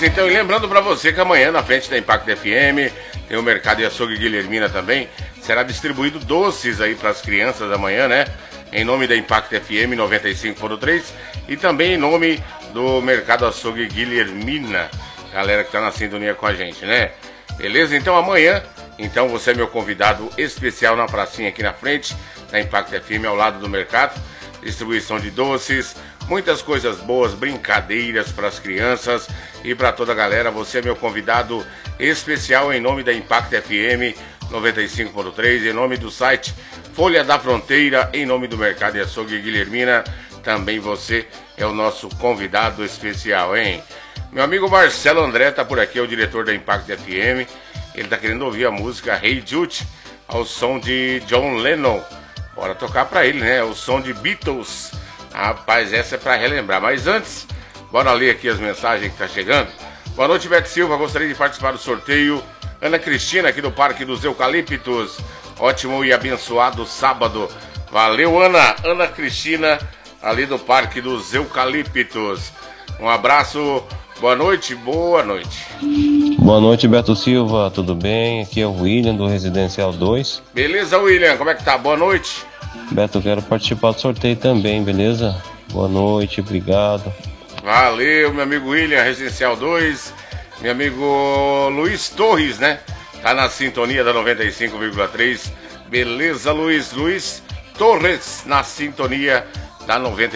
Beleza, então, e lembrando pra você que amanhã, na frente da Impact FM, tem o Mercado e Açougue Guilhermina também, será distribuído doces aí pras crianças amanhã, né? Em nome da Impact FM 95.3 e também em nome do Mercado Açougue Guilhermina, galera que tá na sintonia com a gente, né? Beleza? Então amanhã, então você é meu convidado especial na pracinha aqui na frente da Impact FM, ao lado do mercado, distribuição de doces, muitas coisas boas, brincadeiras para as crianças e para toda a galera. Você é meu convidado especial em nome da Impact FM 95.3, em nome do site Folha da Fronteira, em nome do Mercado e Açougue Guilhermina. Também você é o nosso convidado especial, hein? Meu amigo Marcelo André tá por aqui, é o diretor da Impact FM. Ele tá querendo ouvir a música Hey Jude ao som de John Lennon. Bora tocar pra ele, né? O som de Beatles. Rapaz, essa é pra relembrar. Mas antes, bora ler aqui as mensagens que tá chegando. Boa noite, Beto Silva. Gostaria de participar do sorteio. Ana Cristina, aqui do Parque dos Eucaliptos. Ótimo e abençoado sábado. Valeu, Ana. Ana Cristina, ali do Parque dos Eucaliptos. Um abraço. Boa noite, boa noite. Boa noite, Beto Silva. Tudo bem? Aqui é o William, do Residencial 2. Beleza, William? Como é que tá? Boa noite. Beto, eu quero participar do sorteio também, beleza? Boa noite, obrigado. Valeu, meu amigo William, Residencial 2. Meu amigo Luiz Torres, né? Tá na sintonia da 95,3. Beleza, Luiz? Luiz Torres na sintonia da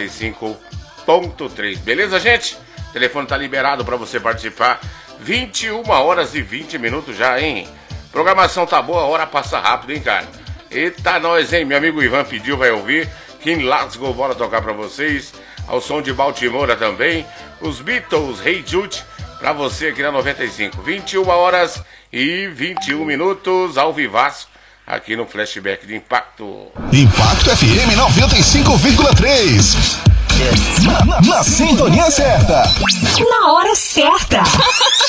95,3. Beleza, gente? O telefone tá liberado para você participar. 21 horas e 20 minutos já, hein? Programação tá boa, a hora passa rápido, hein, cara? Eita, nós, hein? Meu amigo Ivan pediu, vai ouvir. Kim Lasgo, bora tocar pra vocês. Ao som de Baltimora também. Os Beatles, Hey Jude, pra você aqui na 95. 21 horas e 21 minutos, ao vivaço, aqui no Flashback de Impacto. Impacto FM 95,3. Na sintonia certa. Na hora certa.